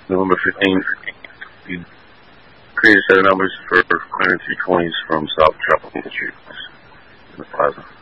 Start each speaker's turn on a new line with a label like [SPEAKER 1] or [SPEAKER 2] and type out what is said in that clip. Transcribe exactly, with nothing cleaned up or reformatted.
[SPEAKER 1] November fifteenth, you created a set of numbers for clearing two twenties from South Tropical Street in the plaza.